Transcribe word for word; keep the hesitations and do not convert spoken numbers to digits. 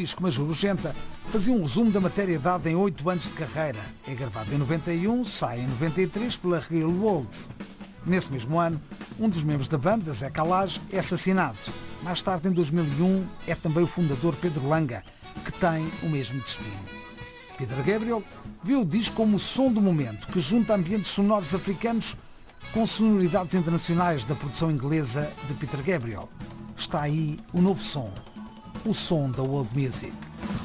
disco Major Urgenta fazia um resumo da matéria dada em oito anos de carreira. É gravado em noventa e um, sai em noventa e três pela Real World. Nesse mesmo ano, um dos membros da banda, Zé Calage, é assassinado. Mais tarde, em dois mil e um, é também o fundador Pedro Langa, que tem o mesmo destino. Peter Gabriel viu o disco como o som do momento, que junta ambientes sonoros africanos com sonoridades internacionais da produção inglesa de Peter Gabriel. Está aí o novo som, o som da world music.